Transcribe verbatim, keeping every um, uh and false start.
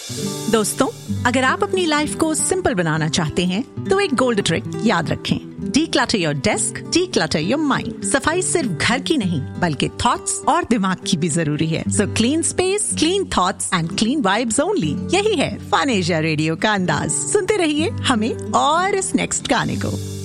दोस्तों, अगर आप अपनी लाइफ को सिंपल बनाना चाहते हैं तो एक गोल्ड ट्रिक याद रखें। Declutter your desk, declutter your mind। सफाई सिर्फ घर की नहीं बल्कि थॉट्स और दिमाग की भी जरूरी है। So clean space, clean thoughts and clean vibes only। यही है फन एशिया रेडियो का अंदाज। सुनते रहिए हमें और इस नेक्स्ट गाने को।